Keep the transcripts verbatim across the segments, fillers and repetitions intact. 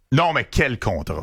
Non, mais quel contrat!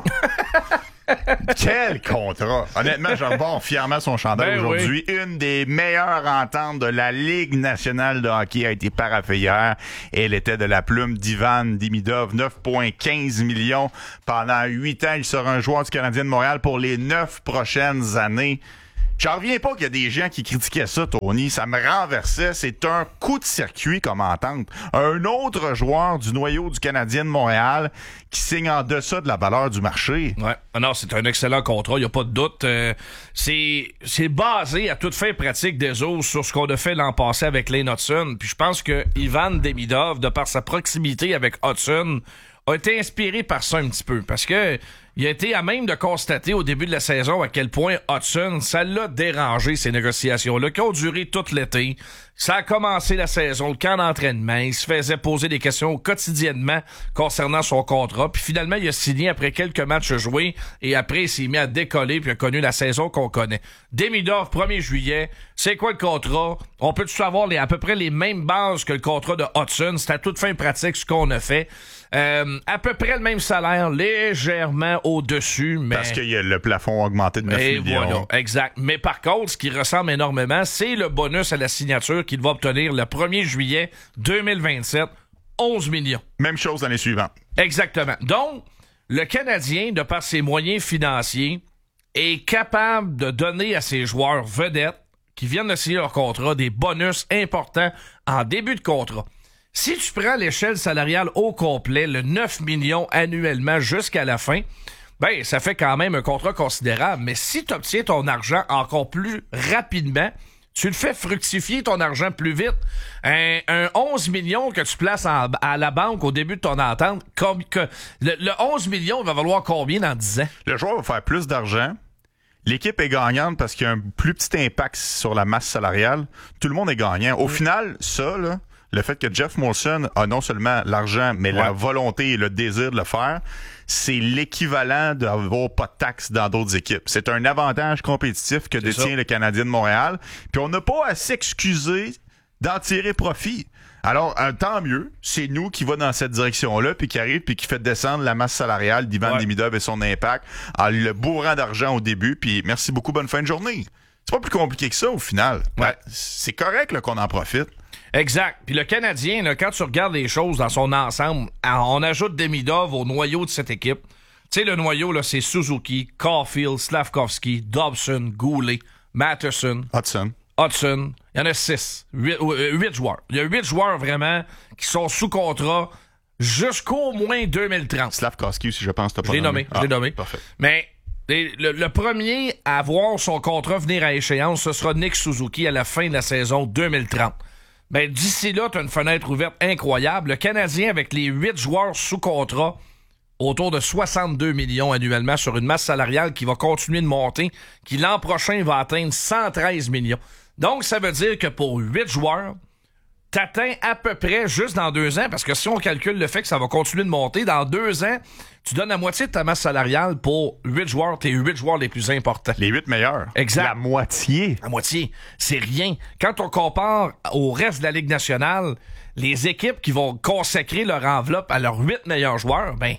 Quel contrat! Honnêtement, je rebond fièrement son chandail ben aujourd'hui. Oui. Une des meilleures ententes de la Ligue nationale de hockey a été paraphée hier. Elle était de la plume d'Ivan Demidov. neuf virgule quinze millions pendant huit ans. Il sera un joueur du Canadien de Montréal pour les neuf prochaines années. J'en reviens pas qu'il y a des gens qui critiquaient ça, Tony. Ça me renversait. C'est un coup de circuit comme entente. Un autre joueur du noyau du Canadien de Montréal qui signe en deçà de la valeur du marché. Ouais. Non, c'est un excellent contrat. Il n'y a pas de doute. Euh, c'est, c'est basé à toute fin pratique des autres sur ce qu'on a fait l'an passé avec Lane Hudson. Puis je pense que Ivan Demidov, de par sa proximité avec Hudson, a été inspiré par ça un petit peu. Parce que il a été à même de constater au début de la saison à quel point Hudson, ça l'a dérangé, ces négociations-là, qui ont duré tout l'été. Ça a commencé la saison, le camp d'entraînement. Il se faisait poser des questions quotidiennement concernant son contrat. Puis finalement, il a signé après quelques matchs joués. Et après, il s'est mis à décoller puis a connu la saison qu'on connaît. Demidov, premier juillet. C'est quoi le contrat? On peut tous avoir les, à peu près les mêmes bases que le contrat de Hudson. C'est à toute fin pratique ce qu'on a fait. Euh, à peu près le même salaire, légèrement au-dessus, mais... Parce que y a le plafond a augmenté de neuf et millions. Voilà, exact. Mais par contre, ce qui ressemble énormément, c'est le bonus à la signature qu'il va obtenir le premier juillet deux mille vingt-sept, onze millions. Même chose l'année suivante. Exactement. Donc, le Canadien, de par ses moyens financiers, est capable de donner à ses joueurs vedettes qui viennent de signer leur contrat des bonus importants en début de contrat. Si tu prends l'échelle salariale au complet, le neuf millions annuellement jusqu'à la fin, ben ça fait quand même un contrat considérable. Mais si tu obtiens ton argent encore plus rapidement, tu le fais fructifier ton argent plus vite. Un, un onze millions que tu places en, à la banque au début de ton entente, comme que le, le onze millions il va valoir combien dans dix ans? Le joueur va faire plus d'argent. L'équipe est gagnante parce qu'il y a un plus petit impact sur la masse salariale. Tout le monde est gagnant. Au mmh. final, ça, là, le fait que Jeff Molson a non seulement l'argent, mais ouais. la volonté et le désir de le faire, c'est l'équivalent d'avoir pas de taxes dans d'autres équipes. C'est un avantage compétitif que c'est détient ça. Le Canadien de Montréal. Puis on n'a pas à s'excuser d'en tirer profit. Alors, un, tant mieux, c'est nous qui va dans cette direction-là, puis qui arrive, puis qui fait descendre la masse salariale d'Ivan ouais. Demidov et son impact en le bourrant d'argent au début, puis merci beaucoup, bonne fin de journée. C'est pas plus compliqué que ça, au final. Ouais. Ben, c'est correct là, qu'on en profite. Exact. Puis le Canadien, là, quand tu regardes les choses dans son ensemble, on ajoute Demidov au noyau de cette équipe. Tu sais, le noyau, là, c'est Suzuki, Caulfield, Slavkovski, Dobson, Goulet, Matterson, Hudson. Hudson. Il y en a six. Huit, euh, huit joueurs. Il y a huit joueurs vraiment qui sont sous contrat jusqu'au moins deux mille trente. Slavkovski aussi, je pense. T'as pas je l'ai nommé. Ah, je l'ai nommé. Parfait. Mais le, le premier à voir son contrat venir à échéance, ce sera Nick Suzuki à la fin de la saison deux mille trente. Ben, d'ici là, tu as une fenêtre ouverte incroyable. Le Canadien, avec les huit joueurs sous contrat, autour de soixante-deux millions annuellement sur une masse salariale qui va continuer de monter, qui l'an prochain va atteindre cent treize millions. Donc, ça veut dire que pour huit joueurs, t'atteins à peu près juste dans deux ans, parce que si on calcule le fait que ça va continuer de monter, dans deux ans, tu donnes la moitié de ta masse salariale pour huit joueurs, tes huit joueurs les plus importants. Les huit meilleurs. Exact. La moitié. La moitié. C'est rien. Quand on compare au reste de la Ligue nationale, les équipes qui vont consacrer leur enveloppe à leurs huit meilleurs joueurs, ben,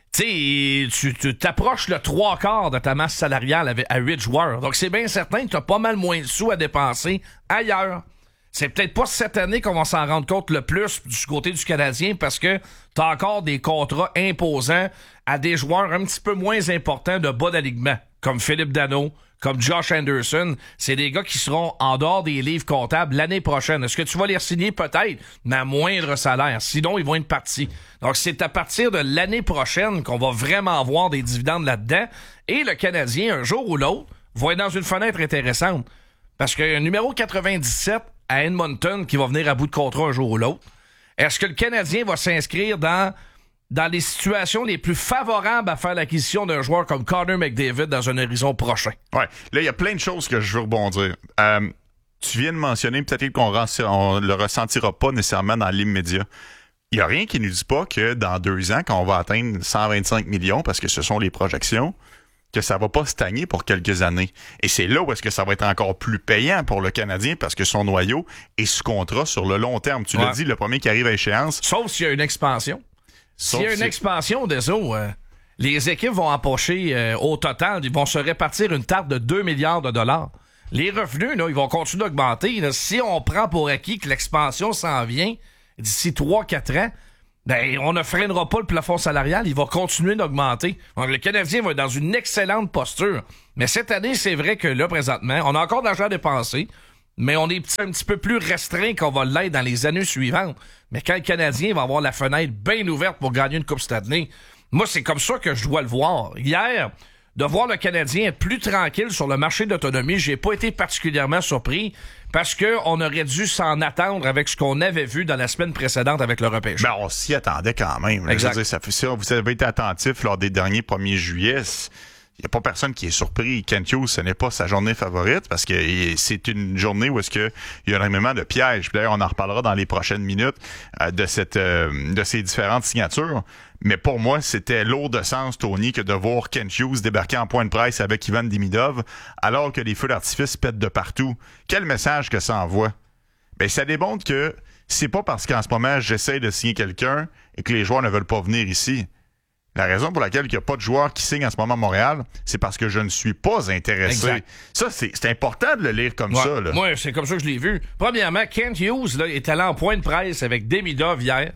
tu sais, tu t'approches le trois quarts de ta masse salariale avec, à huit joueurs. Donc, c'est bien certain que tu as pas mal moins de sous à dépenser ailleurs. C'est peut-être pas cette année qu'on va s'en rendre compte le plus du côté du Canadien parce que t'as encore des contrats imposants à des joueurs un petit peu moins importants de bas d'alignement, comme Philippe Danault, comme Josh Anderson. C'est des gars qui seront en dehors des livres comptables l'année prochaine. Est-ce que tu vas les signer? Peut-être, mais à moindre salaire. Sinon, ils vont être partis. Donc, c'est à partir de l'année prochaine qu'on va vraiment voir des dividendes là-dedans. Et le Canadien, un jour ou l'autre, va être dans une fenêtre intéressante. Parce qu'il y a un numéro quatre-vingt-dix-sept à Edmonton qui va venir à bout de contrat un jour ou l'autre. Est-ce que le Canadien va s'inscrire dans, dans les situations les plus favorables à faire l'acquisition d'un joueur comme Connor McDavid dans un horizon prochain? Ouais. Là, il y a plein de choses que je veux rebondir. Euh, tu viens de mentionner, peut-être qu'on ne le ressentira pas nécessairement dans l'immédiat. Il n'y a rien qui ne nous dit pas que dans deux ans, quand on va atteindre cent vingt-cinq millions, parce que ce sont les projections, que ça va pas stagner pour quelques années. Et c'est là où est-ce que ça va être encore plus payant pour le Canadien parce que son noyau est sous contrat sur le long terme. Tu ouais. l'as dit, le premier qui arrive à échéance. Sauf s'il y a une expansion. Sauf s'il y a une si... expansion des eaux, euh, les équipes vont empocher euh, au total, ils vont se répartir une tarte de deux milliards de dollars. Les revenus, là, ils vont continuer d'augmenter. Là. Si on prend pour acquis que l'expansion s'en vient d'ici trois à quatre ans, ben, on ne freinera pas le plafond salarial, il va continuer d'augmenter. Donc, le Canadien va être dans une excellente posture. Mais cette année, c'est vrai que là, présentement, on a encore de l'argent à dépenser, mais on est un petit peu plus restreint qu'on va l'être dans les années suivantes. Mais quand le Canadien va avoir la fenêtre bien ouverte pour gagner une Coupe Stanley, moi, c'est comme ça que je dois le voir. Hier, de voir le Canadien être plus tranquille sur le marché de l'autonomie, j'ai pas été particulièrement surpris parce que on aurait dû s'en attendre avec ce qu'on avait vu dans la semaine précédente avec le repêchage. Ben, on s'y attendait quand même. Là. Exact. Je veux dire, ça fait ça. Vous avez été attentif lors des derniers premiers juillet. Il n'y a pas personne qui est surpris. Kent Hughes, ce n'est pas sa journée favorite parce que c'est une journée où est-ce que il y a énormément de pièges. Puis d'ailleurs, on en reparlera dans les prochaines minutes euh, de cette euh, de ces différentes signatures. Mais pour moi, c'était lourd de sens, Tony, que de voir Kent Hughes débarquer en point de presse avec Ivan Demidov alors que les feux d'artifice pètent de partout. Quel message que ça envoie? Ben, ça démontre que c'est pas parce qu'en ce moment, j'essaie de signer quelqu'un et que les joueurs ne veulent pas venir ici. La raison pour laquelle il n'y a pas de joueurs qui signent en ce moment à Montréal, c'est parce que je ne suis pas intéressé. Exact. Ça, c'est, c'est important de le lire comme ouais. ça. Là. Moi, c'est comme ça que je l'ai vu. Premièrement, Kent Hughes là, est allé en point de presse avec Demidov hier,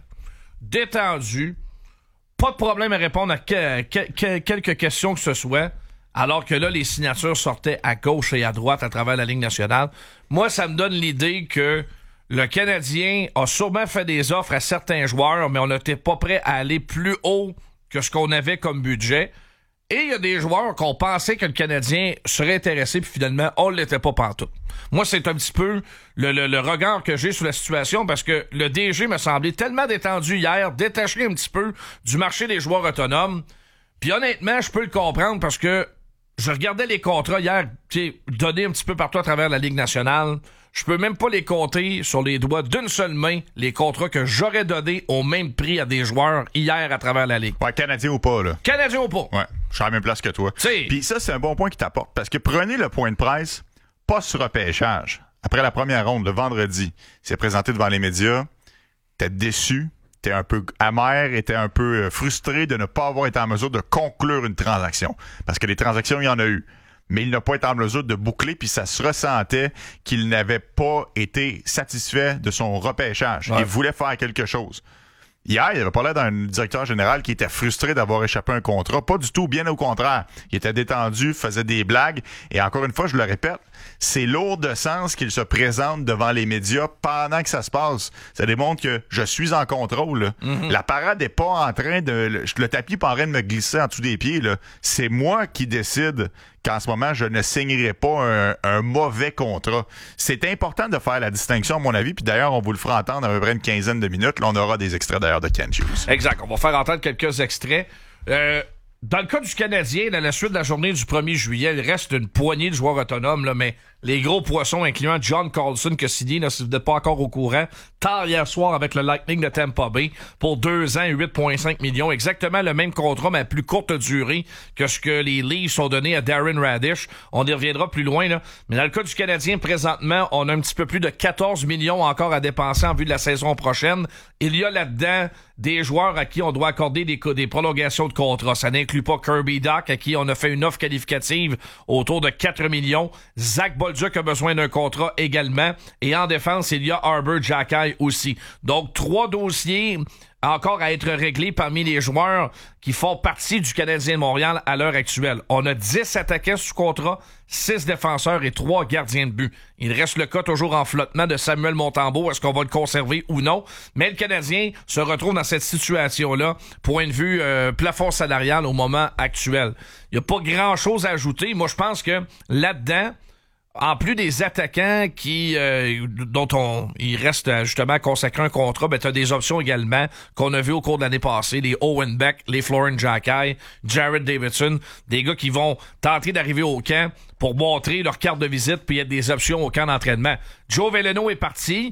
détendu, pas de problème à répondre à que, que, que, quelques questions que ce soit, alors que là, les signatures sortaient à gauche et à droite à travers la Ligue nationale. Moi, ça me donne l'idée que le Canadien a sûrement fait des offres à certains joueurs, mais on n'était pas prêt à aller plus haut que ce qu'on avait comme budget. Et il y a des joueurs qu'on pensait que le Canadien serait intéressé, puis finalement, on ne l'était pas pantoute. Moi, c'est un petit peu le, le, le regard que j'ai sur la situation, parce que le D G me semblait tellement détendu hier, détaché un petit peu du marché des joueurs autonomes. Puis honnêtement, je peux le comprendre, parce que je regardais les contrats hier, tu sais, donnés un petit peu partout à travers la Ligue nationale. Je peux même pas les compter sur les doigts d'une seule main, les contrats que j'aurais donnés au même prix à des joueurs hier à travers la Ligue. Ouais, Canadien ou pas, là. Canadien ou pas. Ouais, je suis à la même place que toi. T'sais. Puis ça, c'est un bon point qui t'apporte. Parce que prenez le point de presse, pas sur repêchage. Après la première ronde, le vendredi, il s'est présenté devant les médias. T'es déçu, t'es un peu amer et t'es un peu frustré de ne pas avoir été en mesure de conclure une transaction. Parce que les transactions, il y en a eu. Mais il n'a pas été en mesure de boucler, puis ça se ressentait qu'il n'avait pas été satisfait de son repêchage. Ouais. Il voulait faire quelque chose. Hier, il avait parlé d'un directeur général qui était frustré d'avoir échappé à un contrat. Pas du tout, bien au contraire. Il était détendu, faisait des blagues. Et encore une fois, je le répète, c'est lourd de sens qu'il se présente devant les médias pendant que ça se passe. Ça démontre que je suis en contrôle. Mm-hmm. La parade n'est pas en train de... Le, le tapis n'est pas en train de me glisser en dessous des pieds. Là. C'est moi qui décide qu'en ce moment, je ne signerai pas un, un mauvais contrat. C'est important de faire la distinction, à mon avis. Puis d'ailleurs, on vous le fera entendre à peu près une quinzaine de minutes. Là, on aura des extraits d'ailleurs de Kent Hughes. Exact. On va faire entendre quelques extraits. Euh, dans le cas du Canadien, à la suite de la journée du premier juillet, il reste une poignée de joueurs autonomes, là, mais les gros poissons, incluant John Carlson, qui a signé, là, si vous n'êtes pas encore au courant, tard hier soir avec le Lightning de Tampa Bay pour deux ans et huit virgule cinq millions. Exactement le même contrat, mais à plus courte durée que ce que les Leafs ont donné à Darren Radish. On y reviendra plus loin, là. Mais dans le cas du Canadien, présentement, on a un petit peu plus de quatorze millions encore à dépenser en vue de la saison prochaine. Il y a là-dedans des joueurs à qui on doit accorder des, des prolongations de contrat. Ça n'inclut pas Kirby Dach, à qui on a fait une offre qualificative autour de quatre millions. Zach Bolduc a besoin d'un contrat également. Et en défense, il y a Arber Xhekaj aussi. Donc, trois dossiers encore à être réglés parmi les joueurs qui font partie du Canadien de Montréal à l'heure actuelle. On a dix attaquants sous contrat, six défenseurs et trois gardiens de but. Il reste le cas toujours en flottement de Samuel Montembeault. Est-ce qu'on va le conserver ou non? Mais le Canadien se retrouve dans cette situation-là, point de vue euh, plafond salarial au moment actuel. Il n'y a pas grand-chose à ajouter. Moi, je pense que là-dedans, en plus des attaquants qui euh, dont on il reste justement consacré un contrat, ben t'as des options également qu'on a vu au cours de l'année passée, les Owen Beck, les Florent Xhekaj, Jared Davidson, des gars qui vont tenter d'arriver au camp pour montrer leur carte de visite puis il y a des options au camp d'entraînement. Joe Veleno est parti.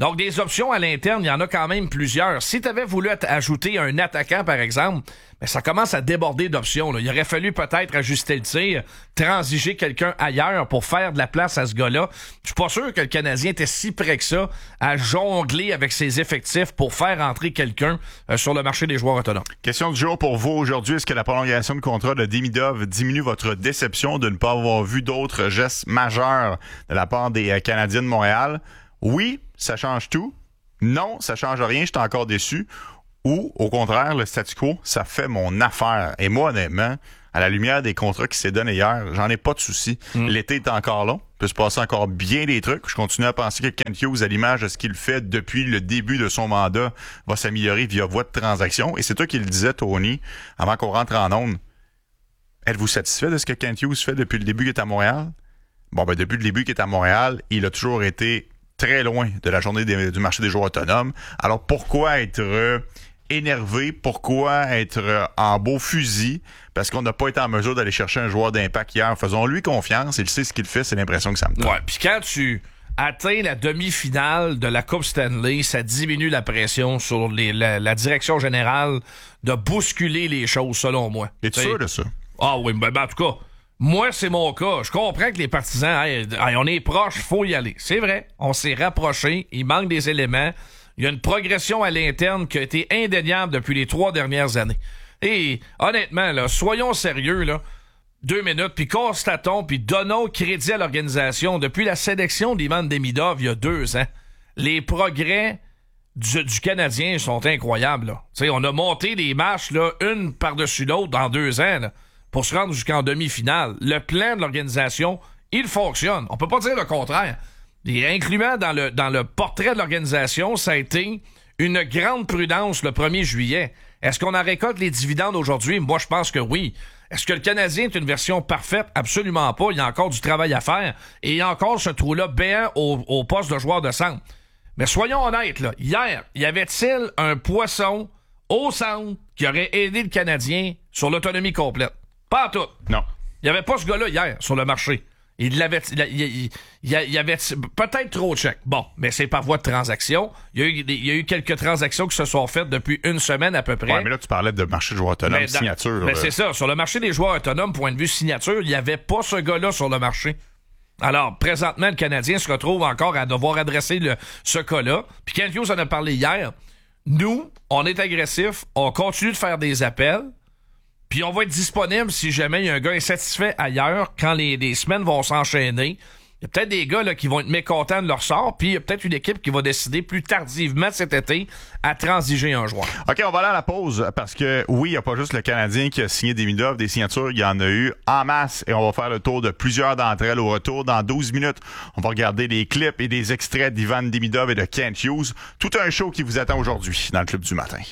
Donc, des options à l'interne, il y en a quand même plusieurs. Si tu avais voulu ajouter un attaquant, par exemple, ben, ça commence à déborder d'options, là. Il aurait fallu peut-être ajuster le tir, transiger quelqu'un ailleurs pour faire de la place à ce gars-là. Je suis pas sûr que le Canadien était si près que ça à jongler avec ses effectifs pour faire entrer quelqu'un euh, sur le marché des joueurs autonomes. Question du jour pour vous aujourd'hui. Est-ce que la prolongation de contrat de Demidov diminue votre déception de ne pas avoir vu d'autres gestes majeurs de la part des euh, Canadiens de Montréal? Oui, ça change tout. Non, ça change rien, je suis encore déçu. Ou, au contraire, le statu quo, ça fait mon affaire. Et moi, honnêtement, à la lumière des contrats qui s'est donné hier, j'en ai pas de soucis. Mm. L'été est encore long. Il peut se passer encore bien des trucs. Je continue à penser que Kent Hughes, à l'image de ce qu'il fait depuis le début de son mandat, va s'améliorer via voie de transaction. Et c'est toi qui le disais, Tony, avant qu'on rentre en onde. Êtes-vous satisfait de ce que Kent Hughes fait depuis le début qu'il est à Montréal? Bon, ben, depuis le début qu'il est à Montréal, il a toujours été très loin de la journée des, du marché des joueurs autonomes. Alors, pourquoi être euh, énervé? Pourquoi être euh, en beau fusil? Parce qu'on n'a pas été en mesure d'aller chercher un joueur d'impact hier. Faisons-lui confiance. Il sait ce qu'il fait. C'est l'impression que ça me donne. Ouais, puis quand tu atteins la demi-finale de la Coupe Stanley, ça diminue la pression sur les, la, la direction générale de bousculer les choses, selon moi. Es-tu sûr de ça? Ah oui, ben, ben en tout cas... Moi, c'est mon cas. Je comprends que les partisans, hey, hey, on est proche, faut y aller. C'est vrai, on s'est rapproché, il manque des éléments. Il y a une progression à l'interne qui a été indéniable depuis les trois dernières années. Et honnêtement, là, soyons sérieux, là. Deux minutes, puis constatons, puis donnons crédit à l'organisation. Depuis la sélection d'Ivan Demidov il y a deux ans, les progrès du, du Canadien sont incroyables. Là. T'sais, on a monté les marches, là, une par-dessus l'autre dans deux ans, là, pour se rendre jusqu'en demi-finale. Le plan de l'organisation, il fonctionne. On peut pas dire le contraire. Et incluant dans le, dans le portrait de l'organisation, ça a été une grande prudence le premier juillet. Est-ce qu'on en récolte les dividendes aujourd'hui? Moi, je pense que oui. Est-ce que le Canadien est une version parfaite? Absolument pas. Il y a encore du travail à faire. Et il y a encore ce trou-là béant au, au poste de joueur de centre. Mais soyons honnêtes, là. Hier, y avait-il un poisson au centre qui aurait aidé le Canadien sur l'autonomie complète? Pas en tout. Non. Il n'y avait pas ce gars-là hier sur le marché. Il l'avait, il, il, il, il y avait peut-être trop de chèques. Bon, mais c'est par voie de transaction. Il y a eu, il y a eu quelques transactions qui se sont faites depuis une semaine à peu près. Ouais, mais là, tu parlais de marché de joueurs autonomes, mais signature. Mais là. c'est ça. Sur le marché des joueurs autonomes, point de vue signature, il n'y avait pas ce gars-là sur le marché. Alors, présentement, le Canadien se retrouve encore à devoir adresser le, ce cas-là. Puis Kent Hughes en a parlé hier. Nous, on est agressifs. On continue de faire des appels. Puis on va être disponible si jamais il y a un gars insatisfait ailleurs, quand les, les semaines vont s'enchaîner. Il y a peut-être des gars là, qui vont être mécontents de leur sort, puis il y a peut-être une équipe qui va décider plus tardivement cet été à transiger un joueur. OK, on va aller à la pause, parce que oui, il n'y a pas juste le Canadien qui a signé Demidov, des signatures, il y en a eu en masse, et on va faire le tour de plusieurs d'entre elles au retour dans douze minutes. On va regarder des clips et des extraits d'Ivan Demidov et de Kent Hughes. Tout un show qui vous attend aujourd'hui dans le Club du matin.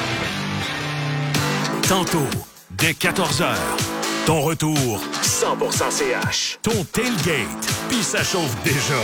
Tantôt. Dès quatorze heures, ton retour cent pour cent C H. Ton tailgate, puis ça chauffe déjà.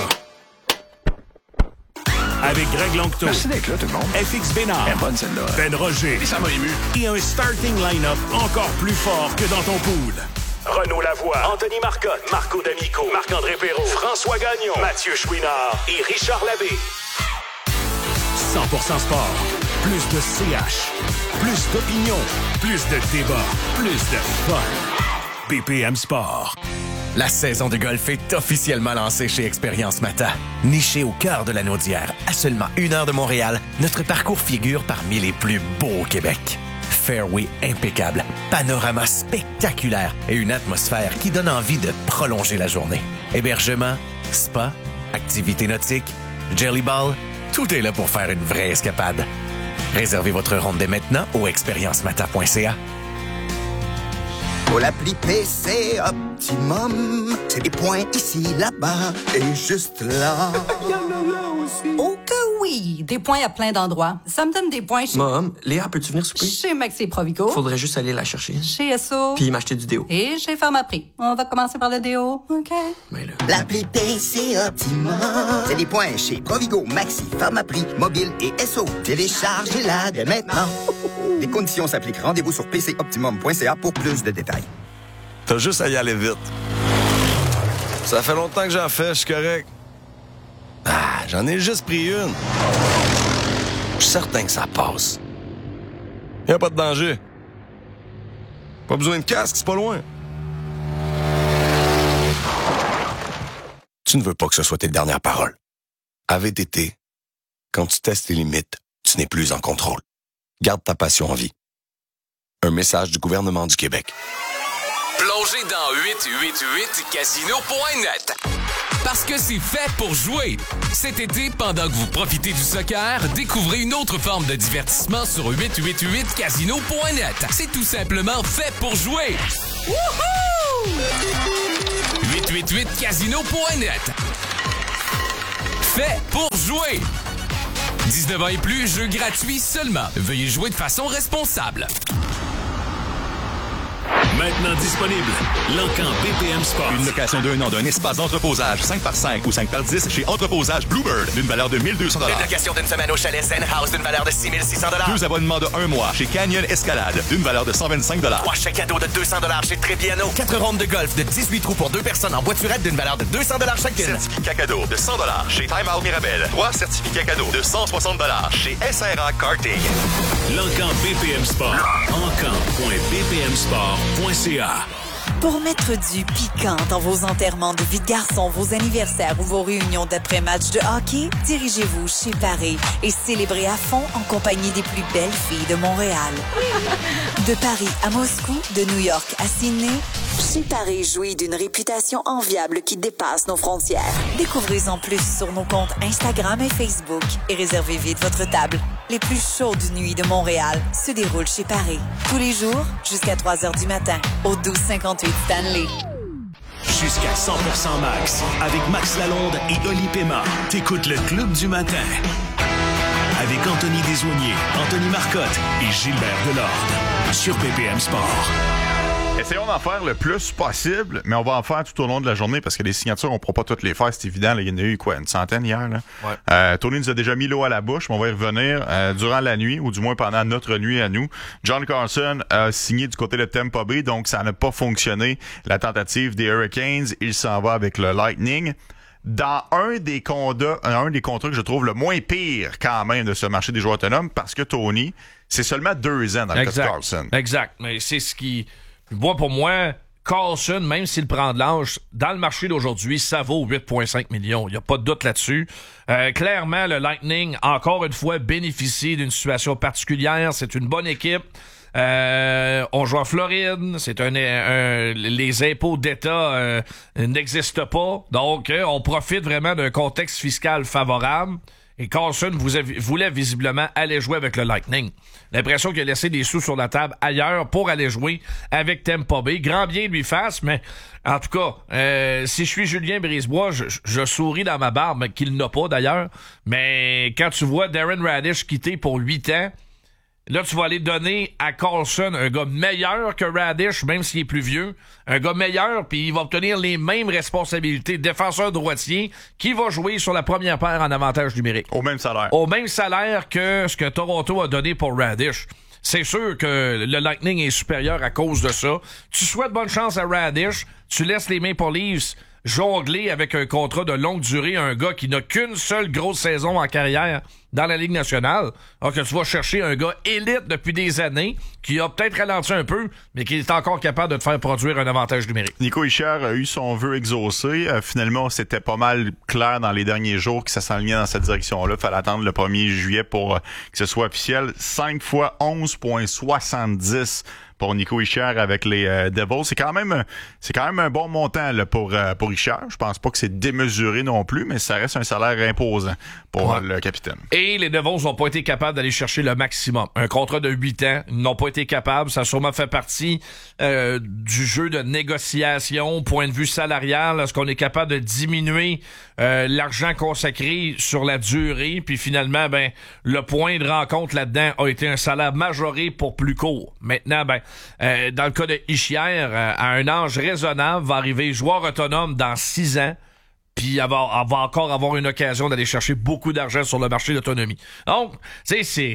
Avec Greg Longto. Merci d'être là, tout le monde. F X Bénard. Elle est bonne, celle-là. Ben Roger. Et ça m'a ému. Et un starting line-up encore plus fort que dans ton pool. Renaud Lavoie, Anthony Marcotte, Marco D'Amico, Marc-André Perrault, François Gagnon, Mathieu Chouinard et Richard Labbé. cent pour cent sport. Plus de C H. Plus d'opinion. Plus de débat. Plus de fun. B P M Sport. La saison de golf est officiellement lancée chez Expérience Mata. Niché au cœur de la Naudière, à seulement une heure de Montréal, notre parcours figure parmi les plus beaux au Québec. Fairway impeccable, panorama spectaculaire et une atmosphère qui donne envie de prolonger la journée. Hébergement, spa, activités nautiques, jelly ball, tout est là pour faire une vraie escapade. Réservez votre ronde dès maintenant au expérience mata point c a. Pour l'appli P C Optimum, c'est des points ici, là-bas et juste là. Il y en a là aussi. Oh que oui! Des points à plein d'endroits. Ça me donne des points chez... Mom, Léa, peux-tu venir souper? Chez Maxi Provigo. Faudrait juste aller la chercher. Chez S O. Puis m'acheter du déo. Et chez Pharmaprix. On va commencer par le déo, OK? Mais là... L'appli P C Optimum, c'est des points chez Provigo, Maxi, Pharmaprix, Mobile et S O. Téléchargez-la dès maintenant. Les conditions s'appliquent. Rendez-vous sur p c optimum point c a pour plus de détails. T'as juste à y aller vite. Ça fait longtemps que j'en fais, je suis correct. Ah, j'en ai juste pris une. Je suis certain que ça passe. Y a pas de danger. Pas besoin de casque, c'est pas loin. Tu ne veux pas que ce soit tes dernières paroles. À V T T, quand tu testes tes limites, tu n'es plus en contrôle. Garde ta passion en vie. Un message du gouvernement du Québec. Plongez dans huit cent quatre-vingt-huit casino point net. Parce que c'est fait pour jouer. Cet été, pendant que vous profitez du soccer, découvrez une autre forme de divertissement sur huit cent quatre-vingt-huit casino point net. C'est tout simplement fait pour jouer. Wouhou! huit cent quatre-vingt-huit casino point net. Fait pour jouer. dix-neuf ans et plus, jeu gratuit seulement. Veuillez jouer de façon responsable. Maintenant disponible, l'Encan B P M Sport. Une location d'un an d'un espace d'entreposage cinq par cinq ou cinq par dix chez Entreposage Bluebird d'une valeur de mille deux cents dollars. Une location d'une semaine au chalet Zen House d'une valeur de six mille six cents dollars. Deux abonnements de un mois chez Canyon Escalade d'une valeur de cent vingt-cinq dollars. Trois chèques cadeaux de deux cents dollars chez Trebbiano. Quatre rondes de golf de dix-huit trous pour deux personnes en voiturette d'une valeur de deux cents dollars chacune. Certificat cadeau de cent dollars chez Time Out Mirabel. Trois certificats cadeaux de cent soixante dollars chez S R A Karting. L'Encan B P M Sport. encan point b p m sport point c a. Pour mettre du piquant dans vos enterrements de vie de garçon, vos anniversaires ou vos réunions d'après-match de hockey, dirigez-vous chez Paris et célébrez à fond en compagnie des plus belles filles de Montréal. De Paris à Moscou, de New York à Sydney, Chez Paris jouit d'une réputation enviable qui dépasse nos frontières. Découvrez-en plus sur nos comptes Instagram et Facebook et réservez vite votre table. Les plus chaudes nuits de Montréal se déroulent chez Paris. Tous les jours, jusqu'à trois heures du matin, au douze cinquante-huit Stanley. Jusqu'à cent pour cent max, avec Max Lalonde et Oli Pema. T'écoutes le Club du matin. Avec Anthony Desaulniers, Anthony Marcotte et Gilbert Delorde. Sur B P M Sport. Essayons d'en faire le plus possible, mais on va en faire tout au long de la journée parce que les signatures, on ne pourra pas toutes les faire, c'est évident. Là, il y en a eu quoi, une centaine hier. Là. Ouais. Euh, Tony nous a déjà mis l'eau à la bouche, mais on va y revenir euh, durant la nuit, ou du moins pendant notre nuit à nous. John Carlson a signé du côté de Tampa Bay, donc ça n'a pas fonctionné. La tentative des Hurricanes, il s'en va avec le Lightning. Dans un des contrats, un des contrats que je trouve le moins pire quand même de ce marché des joueurs autonomes, parce que Tony, c'est seulement deux ans dans le exact. cas de Carlson. Exact, mais c'est ce qui... Moi, pour moi, Carlson, même s'il prend de l'âge, dans le marché d'aujourd'hui, ça vaut huit virgule cinq millions. Il n'y a pas de doute là-dessus. Euh, clairement, le Lightning, encore une fois, bénéficie d'une situation particulière. C'est une bonne équipe. Euh, on joue en Floride. C'est un, un les impôts d'État euh, n'existent pas. Donc, euh, on profite vraiment d'un contexte fiscal favorable. Et Carlson vous a, voulait visiblement aller jouer avec le Lightning. L'impression qu'il a laissé des sous sur la table ailleurs pour aller jouer avec Tampa Bay. Grand bien lui fasse, mais en tout cas, euh, si je suis Julien Brisebois, je, je souris dans ma barbe, qu'il n'a pas d'ailleurs. Mais quand tu vois Darren Radish quitter pour huit ans, là, tu vas aller donner à Carlson un gars meilleur que Radish, même s'il est plus vieux. Un gars meilleur, puis il va obtenir les mêmes responsabilités. Défenseur droitier qui va jouer sur la première paire en avantage numérique. Au même salaire. Au même salaire que ce que Toronto a donné pour Radish. C'est sûr que le Lightning est supérieur à cause de ça. Tu souhaites bonne chance à Radish. Tu laisses les Maple Leafs jongler avec un contrat de longue durée, un gars qui n'a qu'une seule grosse saison en carrière dans la Ligue nationale, alors que tu vas chercher un gars élite depuis des années, qui a peut-être ralenti un peu, mais qui est encore capable de te faire produire un avantage numérique. Nico Hischier a eu son vœu exaucé. Euh, finalement, c'était pas mal clair dans les derniers jours que ça s'enlignait dans cette direction-là. Il fallait attendre le premier juillet pour euh, que ce soit officiel. cinq fois onze virgule soixante-dix pour Nico Hischier avec les euh, Devils. C'est quand même c'est quand même un bon montant là, pour, euh, pour Hischier. Je pense pas que c'est démesuré non plus, mais ça reste un salaire imposant pour ouais. le capitaine. Et les Devils n'ont pas été capables d'aller chercher le maximum. Un contrat de huit ans, ils n'ont pas été capables. Ça a sûrement fait partie euh, du jeu de négociation, point de vue salarial. Est-ce qu'on est capable de diminuer euh, l'argent consacré sur la durée? Puis finalement, ben le point de rencontre là-dedans a été un salaire majoré pour plus court. Maintenant, ben euh, dans le cas de Hischier, euh, à un âge raisonnable, va arriver joueur autonome dans six ans. Puis elle va, elle va encore avoir une occasion d'aller chercher beaucoup d'argent sur le marché d'autonomie. Donc, tu sais, c'est...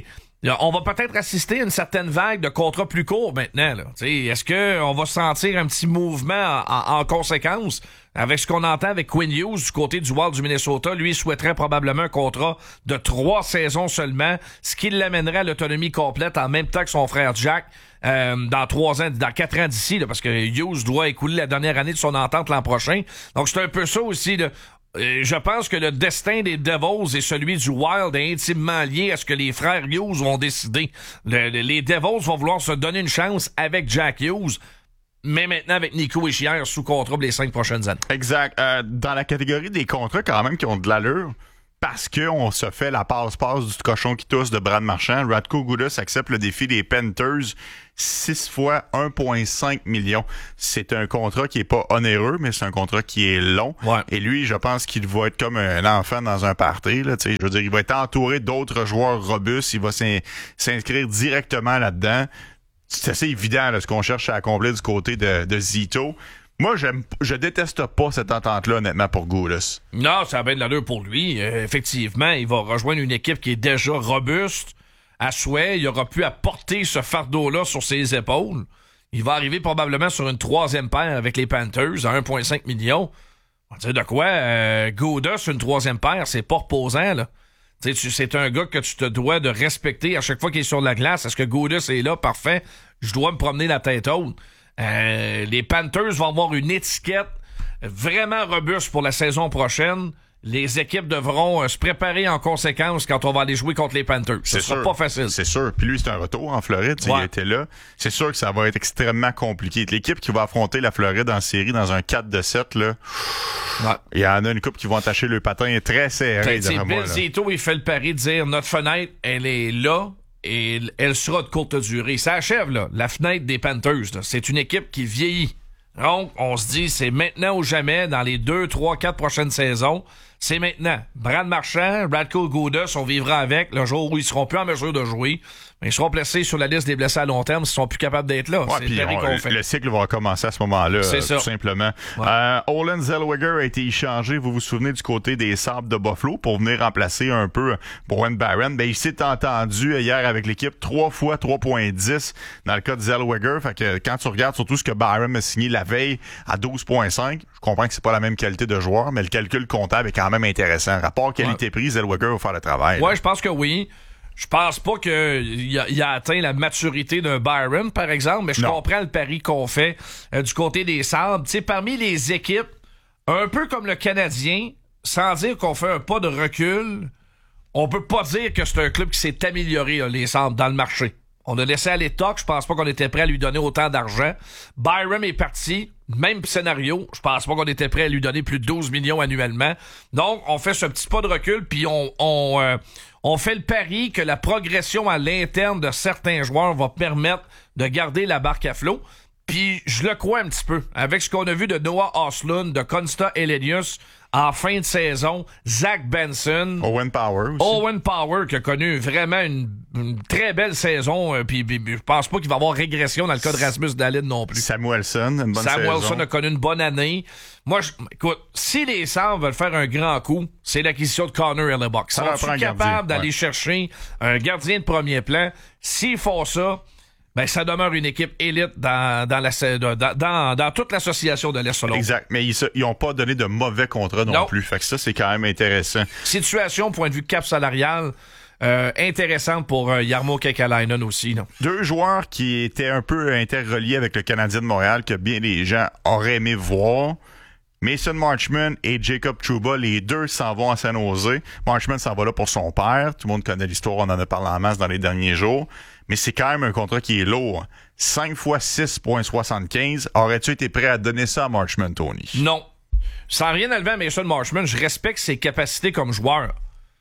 On va peut-être assister à une certaine vague de contrats plus courts maintenant. Là. Est-ce qu'on va sentir un petit mouvement en, en conséquence avec ce qu'on entend avec Quinn Hughes du côté du Wild du Minnesota? Lui, il souhaiterait probablement un contrat de trois saisons seulement, ce qui l'amènerait à l'autonomie complète en même temps que son frère Jack euh, dans trois ans, dans quatre ans d'ici, là, parce que Hughes doit écouler la dernière année de son entente l'an prochain. Donc, c'est un peu ça aussi. Là. Je pense que le destin des Devils et celui du Wild est intimement lié à ce que les frères Hughes vont décider. Le, le, les Devils vont vouloir se donner une chance avec Jack Hughes, mais maintenant avec Nico Hischier sous contrat pour les cinq prochaines années. Exact. Euh, dans la catégorie des contrats quand même qui ont de l'allure, parce qu'on se fait la passe-passe du cochon qui tousse de Brad Marchand, Radko Gudas accepte le défi des Panthers six fois un virgule cinq millions. C'est un contrat qui est pas onéreux, mais c'est un contrat qui est long. Ouais. Et lui, je pense qu'il va être comme un enfant dans un party. Là, je veux dire, il va être entouré d'autres joueurs robustes. Il va s'in- s'inscrire directement là-dedans. C'est assez évident là, ce qu'on cherche à accomplir du côté de, de Zito. Moi, j'aime, je déteste pas cette entente-là, honnêtement, pour Goulas. Non, ça a bien de l'allure pour lui. Euh, effectivement, il va rejoindre une équipe qui est déjà robuste, à souhait. Il aura pu apporter ce fardeau-là sur ses épaules. Il va arriver probablement sur une troisième paire avec les Panthers à un virgule cinq millions. On va dire de quoi? Euh, Goudas, une troisième paire, c'est pas reposant, là. Tu sais, c'est un gars que tu te dois de respecter à chaque fois qu'il est sur la glace. Est-ce que Goudas est là? Parfait. Je dois me promener la tête haute. Euh, les Panthers vont avoir une étiquette vraiment robuste pour la saison prochaine. Les équipes devront euh, se préparer en conséquence quand on va aller jouer contre les Panthers. Ce C'est sera sûr, pas facile. C'est sûr. Puis lui, c'est un retour en Floride. Ouais. Il était là. C'est sûr que ça va être extrêmement compliqué. L'équipe qui va affronter la Floride en série dans un quatre de sept, là, ouais. Il y en a une couple qui vont attacher le patin très serré. Bill Zito, il fait le pari de dire notre fenêtre, elle est là. Et elle sera de courte durée. Ça achève, là, la fenêtre des Panthers. Là. C'est une équipe qui vieillit. Donc, on se dit, c'est maintenant ou jamais, dans les deux, trois, quatre prochaines saisons. C'est maintenant. Brad Marchand, Radko Gudas, on vivra avec le jour où ils seront plus en mesure de jouer. Mais ils seront placés sur la liste des blessés à long terme s'ils sont plus capables d'être là. Ouais, c'est le pari qu'on fait. Le cycle va recommencer à ce moment-là, c'est euh, ça. tout simplement. Ouais. Euh, Olen Zellweger a été échangé, vous vous souvenez, du côté des Sabres de Buffalo pour venir remplacer un peu Bowen Barron. Ben, il s'est entendu hier avec l'équipe trois fois trois virgule dix dans le cas de Zellweger. Fait que quand tu regardes surtout ce que Barron a signé la veille à douze virgule cinq, je comprends que c'est pas la même qualité de joueur, mais le calcul comptable est quand même intéressant. Rapport qualité-prix, ouais. Zellweger va faire le travail. Ouais, là. je pense que oui. Je pense pas qu'il a, il a atteint la maturité d'un Byron, par exemple, mais je non. comprends le pari qu'on fait euh, du côté des Sabres. Tu sais, parmi les équipes, un peu comme le Canadien, sans dire qu'on fait un pas de recul, on peut pas dire que c'est un club qui s'est amélioré, là, les Sabres, dans le marché. On a laissé aller Tuch, je pense pas qu'on était prêt à lui donner autant d'argent. Byron est parti, même scénario, je pense pas qu'on était prêt à lui donner plus de douze millions annuellement. Donc, on fait ce petit pas de recul, puis on... on euh, On fait le pari que la progression à l'interne de certains joueurs va permettre de garder la barque à flot. Puis je le crois un petit peu. Avec ce qu'on a vu de Noah Östlund, de Konsta Elenius en fin de saison, Zach Benson. Owen Power aussi. Owen Power qui a connu vraiment une, une très belle saison. Euh, puis, puis je pense pas qu'il va y avoir régression dans le cas de Rasmus Dahlin non plus. Samuelsson, une bonne Samuelsson saison. a connu une bonne année. Moi, je, écoute, si les Sabres veulent faire un grand coup, c'est l'acquisition de Connor Hellebuyck. Sont-ils capables d'aller ouais. chercher un gardien de premier plan? S'ils font ça, ben ça demeure une équipe élite dans dans la dans dans, dans toute l'association de l'Est selon. Exact, mais ils ils ont pas donné de mauvais contrats non, non plus. Fait que ça c'est quand même intéressant. Situation point de vue cap salarial euh, intéressante pour euh, Jarmo Kekalainen aussi. Non? Deux joueurs qui étaient un peu interreliés avec le Canadien de Montréal que bien les gens auraient aimé voir. Mason Marchman et Jacob Trouba, les deux s'en vont à San Jose. Marchman s'en va là pour son père. Tout le monde connaît l'histoire, on en a parlé en masse dans les derniers jours. Mais c'est quand même un contrat qui est lourd. cinq fois six virgule soixante-quinze. Aurais-tu été prêt à donner ça à Marchman, Tony? Non. Sans rien enlever à Mason Marchman, je respecte ses capacités comme joueur.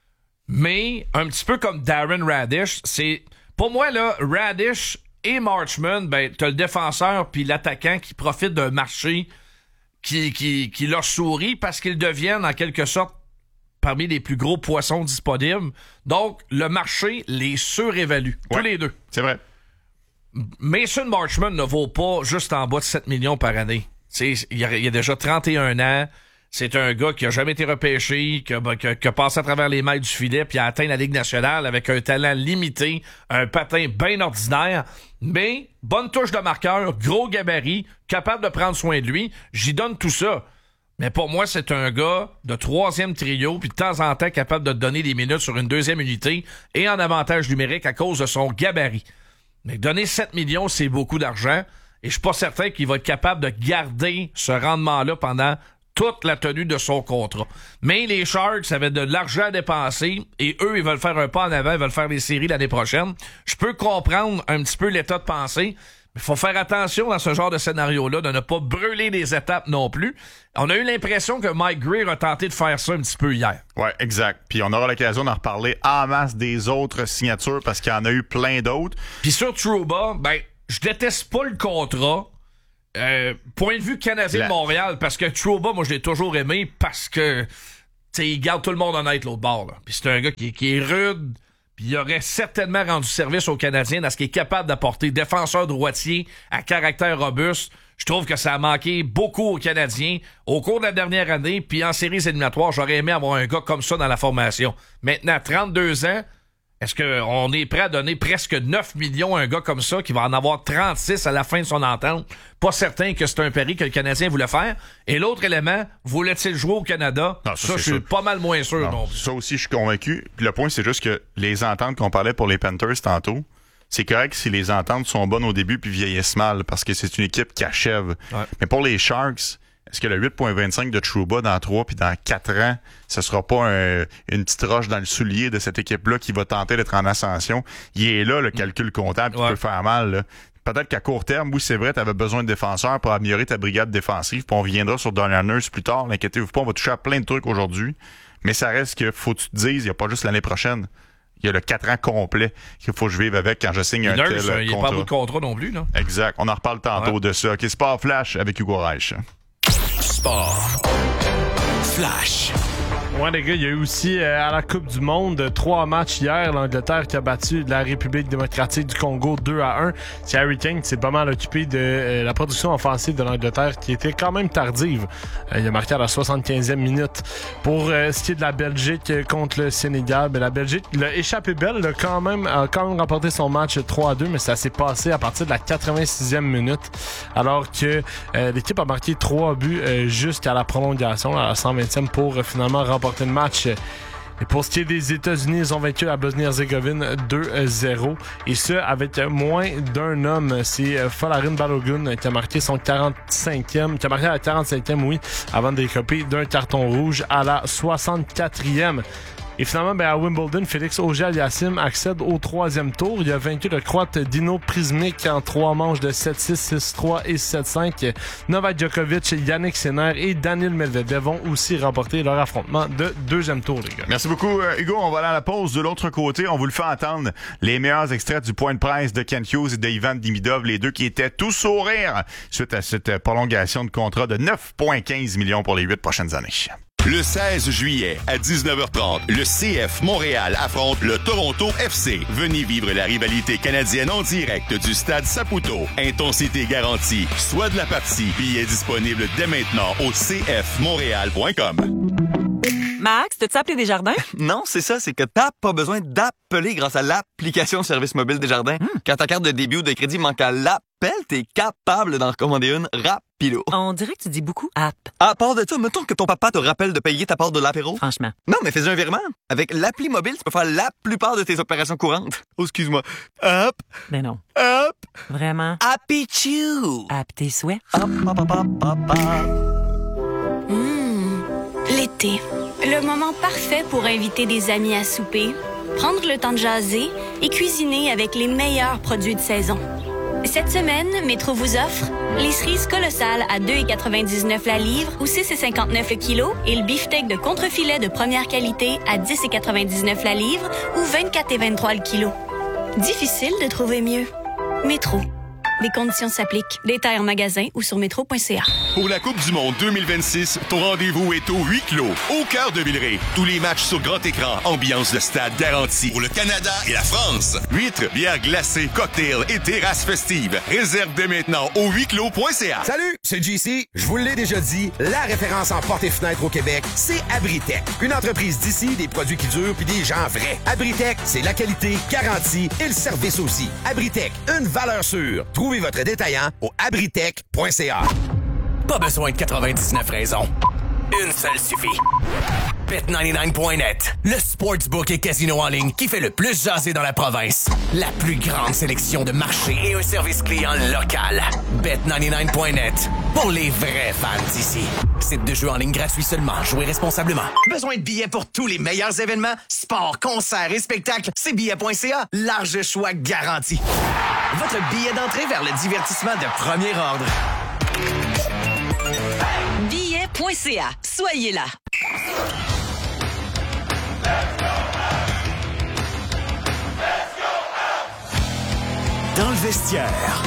Mais, un petit peu comme Darren Radish, c'est... Pour moi, là, Radish et Marchman, ben, t'as le défenseur puis l'attaquant qui profite d'un marché qui, qui, qui leur sourit parce qu'ils deviennent, en quelque sorte, parmi les plus gros poissons disponibles. Donc, le marché les surévalue. Ouais, tous les deux. C'est vrai. Mason Marchman ne vaut pas juste en bas de sept millions par année. Il y, a, il y a déjà trente et un ans. c'est un gars qui a jamais été repêché, qui a, qui a, qui a passé à travers les mailles du filet, puis a atteint la Ligue nationale avec un talent limité, un patin bien ordinaire, mais bonne touche de marqueur, gros gabarit, capable de prendre soin de lui. J'y donne tout ça. Mais pour moi, c'est un gars de troisième trio, puis de temps en temps capable de te donner des minutes sur une deuxième unité et en avantage numérique à cause de son gabarit. Mais donner sept millions, c'est beaucoup d'argent, et je suis pas certain qu'il va être capable de garder ce rendement-là pendant toute la tenue de son contrat. Mais les Sharks avaient de l'argent à dépenser, et eux, ils veulent faire un pas en avant, ils veulent faire les séries l'année prochaine. Je peux comprendre un petit peu l'état de pensée, mais il faut faire attention dans ce genre de scénario-là, de ne pas brûler les étapes non plus. On a eu l'impression que Mike Greer a tenté de faire ça un petit peu hier. Ouais, exact. Puis on aura l'occasion d'en reparler en masse des autres signatures, parce qu'il y en a eu plein d'autres. Puis sur Trouba, ben, je déteste pas le contrat. Euh, point de vue canadien La... de Montréal, parce que Trouba, moi, je l'ai toujours aimé, parce que, tu sais, il garde tout le monde honnête l'autre bord, là. Puis c'est un gars qui, qui est rude, puis il aurait certainement rendu service aux Canadiens dans ce qu'il est capable d'apporter. Défenseur droitier à caractère robuste. Je trouve que ça a manqué beaucoup aux Canadiens au cours de la dernière année, puis en séries éliminatoires, j'aurais aimé avoir un gars comme ça dans la formation. Maintenant, trente-deux ans, est-ce qu'on est prêt à donner presque neuf millions à un gars comme ça qui va en avoir trente-six à la fin de son entente? Pas certain que c'est un pari que le Canadien voulait faire. Et l'autre élément, voulait-il jouer au Canada? Non, ça, ça je suis pas mal moins sûr. Non, non. Ça aussi, je suis convaincu. Puis le point, c'est juste que les ententes qu'on parlait pour les Panthers tantôt, c'est correct si les ententes sont bonnes au début puis vieillissent mal, parce que c'est une équipe qui achève. Ouais. Mais pour les Sharks, est-ce que le huit virgule vingt-cinq de Trouba dans trois puis dans quatre ans, ce sera pas un, une petite roche dans le soulier de cette équipe-là qui va tenter d'être en ascension? Il est là, le calcul comptable, qui ouais. peut faire mal, là. Peut-être qu'à court terme, oui, c'est vrai, tu avais besoin de défenseurs pour améliorer ta brigade défensive, puis on reviendra sur Darnell Nurse plus tard. N'inquiétez-vous pas, on va toucher à plein de trucs aujourd'hui. Mais ça reste que faut que tu te dises, il n'y a pas juste l'année prochaine. Il y a le quatre ans complet qu'il faut que je vive avec quand je signe un Nurse, tel il contrat. Il n'y a pas beaucoup de contrat non plus, là. Exact. On en reparle tantôt ouais. de ça. OK, Sport Flash avec Hugo Reich. Sport Flash. Ouais, les gars, il y a eu aussi euh, à la Coupe du Monde trois matchs hier. L'Angleterre qui a battu la République démocratique du Congo deux à un. C'est Harry Kane qui s'est pas mal occupé de euh, la production offensive de l'Angleterre qui était quand même tardive. Euh, il a marqué à la soixante-quinzième minute. Pour euh, ce qui est de la Belgique euh, contre le Sénégal, ben, la Belgique l'a échappé belle, là, quand même, a quand même remporté son match trois à deux, mais ça s'est passé à partir de la quatre-vingt-sixième minute, alors que euh, l'équipe a marqué trois buts euh, jusqu'à la prolongation, à la cent vingtième, pour euh, finalement remporter le match. Et pour ce qui est des États-Unis, ils ont vaincu la Bosnie-Herzégovine deux à zéro. Et ce, avec moins d'un homme. C'est Folarin Balogun qui a marqué son quarante-cinquième, qui a marqué à la quarante-cinquième, oui, avant d'écoper d'un carton rouge à la soixante-quatrième. Et finalement, ben, à Wimbledon, Félix Auger-Aliassime accède au troisième tour. Il a vaincu le Croate Dino Prizmic en trois manches de sept six, six trois et sept cinq. Novak Djokovic, Yannick Sinner et Daniil Medvedev vont aussi remporter leur affrontement de deuxième tour, les gars. Merci beaucoup, Hugo. On va aller à la pause. De l'autre côté, on vous le fait entendre les meilleurs extraits du point de presse de Kent Hughes et de Ivan Demidov, les deux qui étaient tout sourire suite à cette prolongation de contrat de neuf virgule quinze millions pour les huit prochaines années. Le seize juillet, à dix-neuf heures trente, le C F Montréal affronte le Toronto F C. Venez vivre la rivalité canadienne en direct du stade Saputo. Intensité garantie. Soit de la partie. Billets disponibles dès maintenant au c f montréal point com. Max, t'as-tu appelé Desjardins? Non, c'est ça, c'est que t'as pas besoin d'appeler grâce à l'application Service mobile Desjardins. Hmm. Quand ta carte de débit ou de crédit manque à l'appel, t'es capable d'en recommander une rapido. On dirait que tu dis beaucoup app. À part de ça, mettons que ton papa te rappelle de payer ta part de l'apéro. Franchement. Non, mais fais un virement. Avec l'appli mobile, tu peux faire la plupart de tes opérations courantes. Oh, excuse-moi. Hop. Ben non. Hop. Vraiment. Happy Chew. App tes souhaits. Hop, hop, hop, hop, hop, hop. Mmh. L'été. Le moment parfait pour inviter des amis à souper, prendre le temps de jaser et cuisiner avec les meilleurs produits de saison. Cette semaine, Métro vous offre les cerises colossales à deux virgule quatre-vingt-dix-neuf la livre ou six virgule cinquante-neuf le kilo et le beefsteak de contrefilet de première qualité à dix virgule quatre-vingt-dix-neuf la livre ou vingt-quatre virgule vingt-trois le kilo. Difficile de trouver mieux. Métro. Les conditions s'appliquent. Détails en magasin ou sur métro point c a. Pour la Coupe du monde deux mille vingt-six, ton rendez-vous est au huis clos, au cœur de Villeray. Tous les matchs sur grand écran, ambiance de stade garantie. Pour le Canada et la France, huîtres, bières glacées, cocktails et terrasses festives. Réserve dès maintenant au huis clos point c a. Salut, c'est J C. Je vous l'ai déjà dit, la référence en portes et fenêtres au Québec, c'est Abritech. Une entreprise d'ici, des produits qui durent puis des gens vrais. Abritech, c'est la qualité, garantie et le service aussi. Abritech, une valeur sûre. Trouvez votre détaillant au abritech point c a. Pas besoin de quatre-vingt-dix-neuf raisons. Une seule suffit. bet quatre-vingt-dix-neuf point net, le sportsbook et casino en ligne qui fait le plus jaser dans la province. La plus grande sélection de marchés et un service client local. bet quatre-vingt-dix-neuf point net, pour les vrais fans d'ici. Site de jeu en ligne gratuit seulement. Jouez responsablement. Besoin de billets pour tous les meilleurs événements? Sports, concerts et spectacles? C'est billets point c a. Large choix garanti. Votre billet d'entrée vers le divertissement de premier ordre. billets point c a. Soyez là. Dans le vestiaire.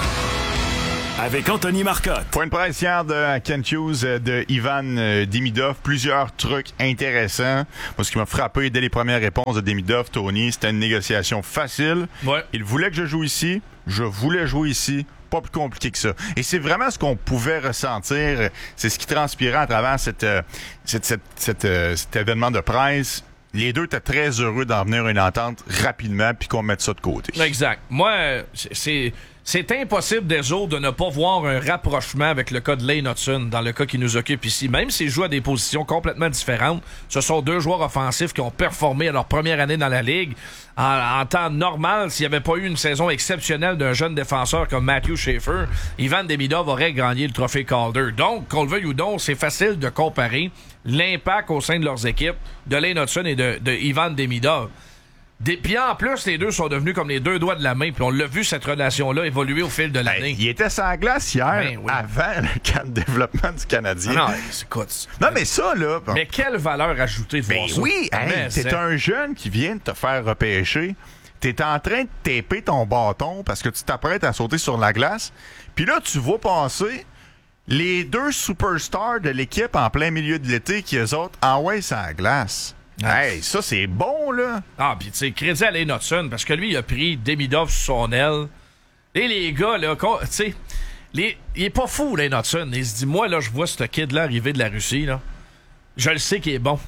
Avec Anthony Marcotte. Point de presse hier de Kent Hughes, de Ivan Demidov. Plusieurs trucs intéressants. Moi, ce qui m'a frappé dès les premières réponses de Demidov, Tony, c'était une négociation facile. Ouais. Il voulait que je joue ici. Je voulais jouer ici. Pas plus compliqué que ça. Et c'est vraiment ce qu'on pouvait ressentir. C'est ce qui transpirait à travers cette, cette, cette, cette, cet événement de presse. Les deux étaient très heureux d'en venir à une entente rapidement puis qu'on mette ça de côté. Exact. Moi, c'est... C'est impossible des autres de ne pas voir un rapprochement avec le cas de Lane Hudson dans le cas qui nous occupe ici. Même s'ils jouent à des positions complètement différentes, ce sont deux joueurs offensifs qui ont performé à leur première année dans la Ligue. En, en temps normal, s'il n'y avait pas eu une saison exceptionnelle d'un jeune défenseur comme Matthew Schaefer, Ivan Demidov aurait gagné le trophée Calder. Donc, qu'on le veuille ou non, c'est facile de comparer l'impact au sein de leurs équipes de Lane Hudson et de, de Ivan Demidov. Des... Puis en plus, les deux sont devenus comme les deux doigts de la main. Puis on l'a vu, cette relation-là, évoluer au fil de l'année. Ben, il était sur la glace hier, ben, oui. avant le camp de développement du Canadien. Non, écoute. Non, mais ça, là... Bon. Mais quelle valeur ajoutée de ben, voir ça. Oui, hey, t'es c'est... un jeune qui vient de te faire repêcher. T'es en train de taper ton bâton parce que tu t'apprêtes à sauter sur la glace. Puis là, tu vois passer les deux superstars de l'équipe en plein milieu de l'été qui, eux autres, envoient sur la glace. Hey, ça, c'est bon, là. Ah, pis tu sais, crédit à Lane Hudson, parce que lui, il a pris Demidov sur son aile. Et les gars, là, tu sais, il est pas fou, Lane Hudson. Il se dit, moi, là, je vois ce kid-là arriver de la Russie, là. Je le sais qu'il est bon.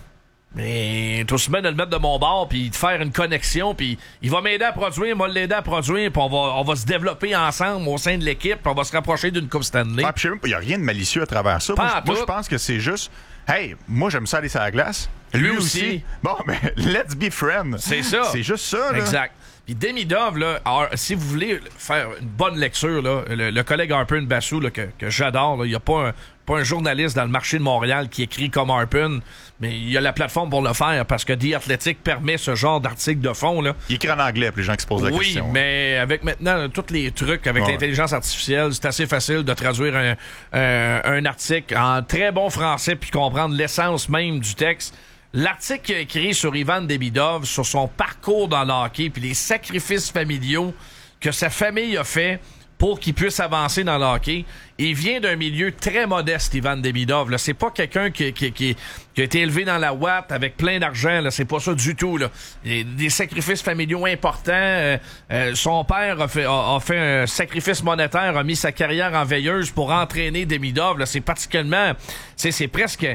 Mais tout se met de le mettre de mon bord, puis de faire une connexion, puis il va m'aider à produire, moi l'aider à produire, puis on va, on va se développer ensemble au sein de l'équipe, puis on va se rapprocher d'une Coupe Stanley. Ah, puis il n'y a rien de malicieux à travers ça. Moi, moi je pense que c'est juste, hey, moi, j'aime ça aller sur la glace. Lui, Lui aussi. aussi. Bon, mais let's be friends. C'est ça. C'est juste ça, là. Exact. Puis Demidov, là, alors, si vous voulez faire une bonne lecture, là, le, le collègue Harpin Bassou, là, que, que j'adore, il n'y a pas un, pas un journaliste dans le marché de Montréal qui écrit comme Harpin, mais il y a la plateforme pour le faire parce que The Athletic permet ce genre d'article de fond. Là. Il écrit en anglais pour les gens qui se posent la oui, question. Oui, mais avec maintenant tous les trucs, avec ouais. l'intelligence artificielle, c'est assez facile de traduire un, un, un article en très bon français puis comprendre l'essence même du texte. L'article qu'il a écrit sur Ivan Demidov, sur son parcours dans le hockey, puis les sacrifices familiaux que sa famille a fait pour qu'il puisse avancer dans le hockey, il vient d'un milieu très modeste, Ivan Demidov. Là, c'est pas quelqu'un qui, qui, qui, qui a été élevé dans la ouate avec plein d'argent. Là, c'est pas ça du tout. Là. Des sacrifices familiaux importants. Euh, euh, son père a fait, a, a fait un sacrifice monétaire, a mis sa carrière en veilleuse pour entraîner Demidov. Là, c'est particulièrement, c'est, c'est presque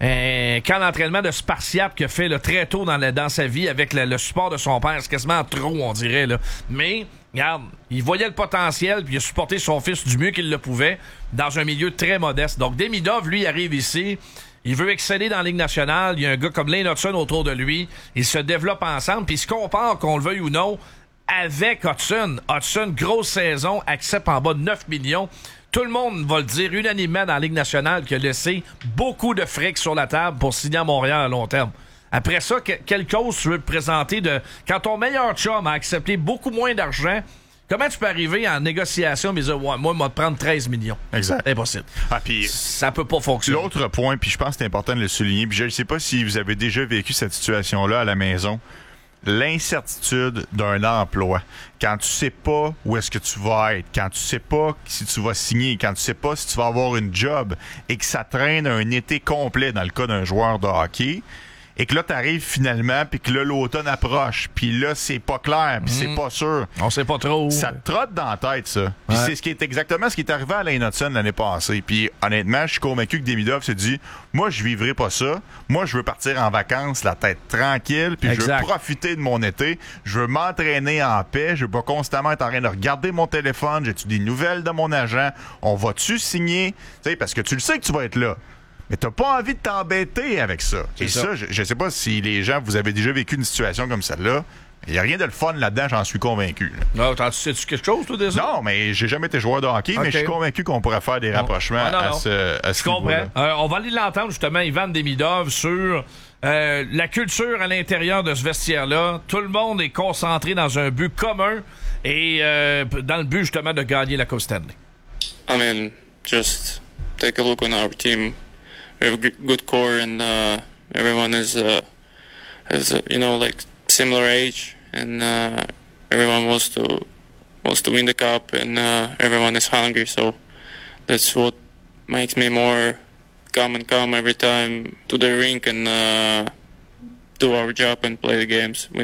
un camp d'entraînement de Spartiate qu'il a fait là, très tôt dans, la, dans sa vie avec le, le support de son père. C'est quasiment trop, on dirait. Là. Mais regarde, il voyait le potentiel, puis il a supporté son fils du mieux qu'il le pouvait dans un milieu très modeste. Donc, Demidov, lui, arrive ici. Il veut exceller dans la Ligue nationale. Il y a un gars comme Lane Hudson autour de lui. Ils se développent ensemble, puis ils se comparent, qu'on le veuille ou non, avec Hudson. Hudson, grosse saison, accepte en bas de neuf millions. Tout le monde va le dire unanimement dans la Ligue nationale qu'il a laissé beaucoup de fric sur la table pour signer à Montréal à long terme. Après ça, que, quelle cause tu veux te présenter de... Quand ton meilleur chum a accepté beaucoup moins d'argent, comment tu peux arriver en négociation et dire, ouais, moi, je vais te prendre treize millions? Exact. C'est impossible. Ah, puis ça peut pas fonctionner. L'autre point, puis je pense que c'est important de le souligner, puis je ne sais pas si vous avez déjà vécu cette situation-là à la maison. l'incertitude d'un emploi. Quand tu sais pas où est-ce que tu vas être, quand tu sais pas si tu vas signer, quand tu sais pas si tu vas avoir une job et que ça traîne un été complet dans le cas d'un joueur de hockey, et que là, t'arrives finalement, puis que là, l'automne approche, puis là, c'est pas clair, puis mmh. c'est pas sûr. On sait pas trop. Ça te trotte dans la tête, ça. Puis ouais. c'est ce qui est exactement ce qui est arrivé à Lane Hudson l'année passée. Puis honnêtement, je suis convaincu que Demidov s'est dit, moi, je vivrai pas ça. Moi, je veux partir en vacances, la tête tranquille, puis je veux profiter de mon été. Je veux m'entraîner en paix. Je veux pas constamment être en train de regarder mon téléphone. J'ai-tu des nouvelles de mon agent? On va-tu signer? Tu sais, parce que tu le sais que tu vas être là. Mais t'as pas envie de t'embêter avec ça. C'est Et ça, ça je, je sais pas si les gens, vous avez déjà vécu une situation comme celle-là. Il n'y a rien de le fun là-dedans, j'en suis convaincu. Là. Non, t'en sais-tu quelque chose, toi, déjà? Non, mais j'ai jamais été joueur de hockey, okay. mais je suis convaincu qu'on pourrait faire des rapprochements ah, non, non. à ce, à ce Je comprends. Euh, on va aller l'entendre, justement, Ivan Demidov, sur euh, la culture à l'intérieur de ce vestiaire-là. Tout le monde est concentré dans un but commun et euh, dans le but, justement, de gagner la Coupe Stanley. I mean, just take a look on our team. We have a good core, and uh, everyone is, uh, has, uh, you know, like similar age, and uh, everyone wants to wants to win the cup, and uh, everyone is hungry. So that's what makes me more come and come every time to the rink and uh, do our job and play the games. We